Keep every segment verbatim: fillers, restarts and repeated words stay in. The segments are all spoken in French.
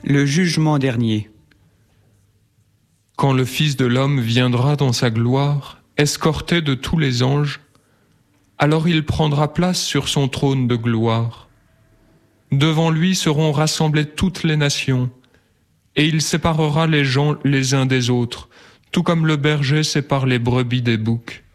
Le jugement dernier. Quand le Fils de l'homme viendra dans sa gloire, escorté de tous les anges, alors il prendra place sur son trône de gloire. Devant lui seront rassemblées toutes les nations, et il séparera les gens les uns des autres, tout comme le berger sépare les brebis des boucs.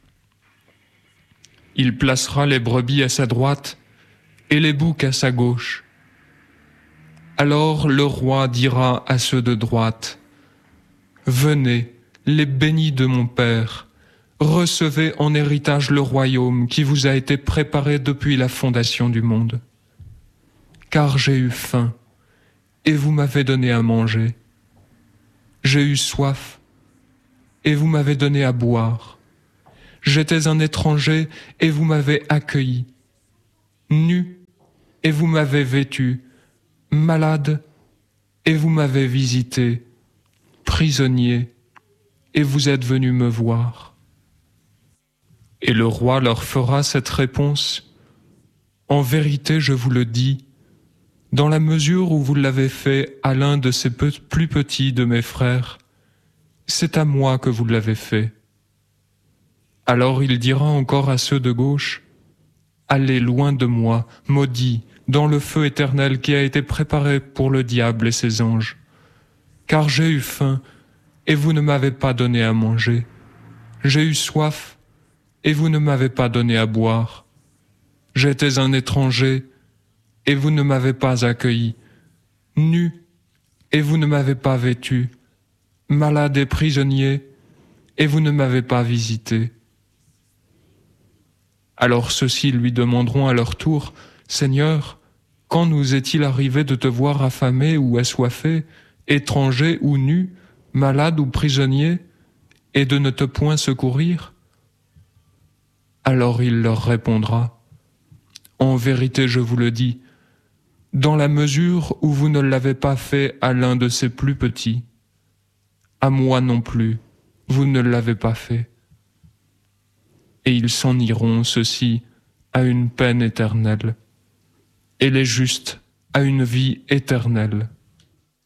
Il placera les brebis à sa droite et les boucs à sa gauche. Alors le roi dira à ceux de droite, « Venez, les bénis de mon Père, recevez en héritage le royaume qui vous a été préparé depuis la fondation du monde. Car j'ai eu faim, et vous m'avez donné à manger. J'ai eu soif, et vous m'avez donné à boire. J'étais un étranger, et vous m'avez accueilli. Nu, et vous m'avez vêtu. Malade, et vous m'avez visité. Prisonnier, et vous êtes venu me voir. » Et le roi leur fera cette réponse, « En vérité, je vous le dis, dans la mesure où vous l'avez fait à l'un de ces plus petits de mes frères, c'est à moi que vous l'avez fait. » Alors il dira encore à ceux de gauche, « Allez loin de moi, maudits, dans le feu éternel qui a été préparé pour le diable et ses anges. Car j'ai eu faim, et vous ne m'avez pas donné à manger. J'ai eu soif, et vous ne m'avez pas donné à boire. J'étais un étranger, et vous ne m'avez pas accueilli. Nu, et vous ne m'avez pas vêtu. Malade et prisonnier, et vous ne m'avez pas visité. » Alors ceux-ci lui demanderont à leur tour, « Seigneur, quand nous est-il arrivé de te voir affamé ou assoiffé, étranger ou nu, malade ou prisonnier, et de ne te point secourir ?» Alors il leur répondra, « En vérité, je vous le dis, dans la mesure où vous ne l'avez pas fait à l'un de ces plus petits, à moi non plus, vous ne l'avez pas fait. » Et ils s'en iront, ceux-ci, à une peine éternelle, et les justes à une vie éternelle.